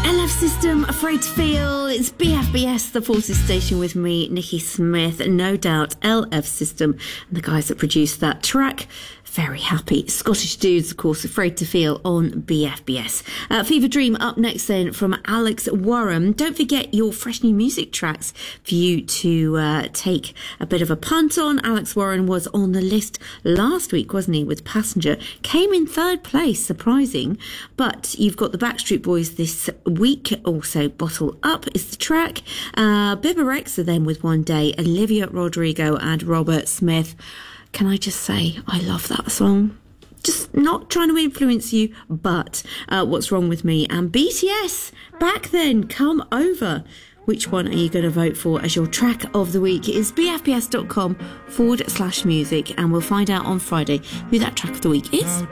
LF System, Afraid to Feel. It's BFBS, the Forces Station, with me, Nikki Smith. No doubt LF System and the guys that produced that track. Very happy. Scottish dudes, of course, Afraid to Feel on BFBS. Fever Dream up next then from Alex Warren. Don't forget your fresh new music tracks for you to take a bit of a punt on. Alex Warren was on the list last week, wasn't he, with Passenger. Came in third place, surprising. But you've got the Backstreet Boys this week. Also, Bottle Up is the track. Bibba Rexha then with One Day. Olivia Rodrigo and Robert Smith. Can I just say, I love that song. Just not trying to influence you, but What's Wrong With Me? And BTS, Back Then, Come Over. Which one are you going to vote for as your track of the week? It is bfbs.com/music, and we'll find out on Friday who that track of the week is.